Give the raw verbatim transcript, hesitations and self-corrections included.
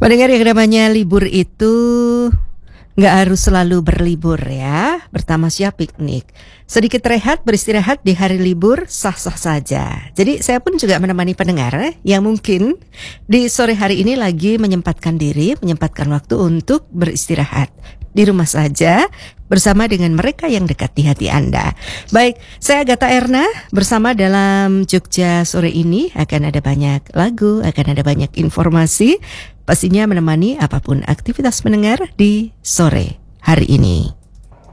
Pendengar, yang namanya libur itu nggak harus selalu berlibur ya. Bertamasya piknik. Sedikit rehat, beristirahat di hari libur sah-sah saja. Jadi saya pun juga menemani pendengar yang mungkin di sore hari ini lagi menyempatkan diri, menyempatkan waktu untuk beristirahat di rumah saja bersama dengan mereka yang dekat di hati Anda. Baik, saya Agatha Erna bersama dalam Jogja sore ini. Akan ada banyak lagu, akan ada banyak informasi, pastinya menemani apapun aktivitas pendengar di sore hari ini.